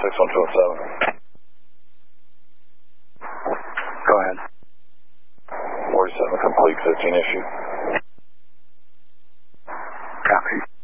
6127. Go ahead. 47 complete, 15 issue. Copy.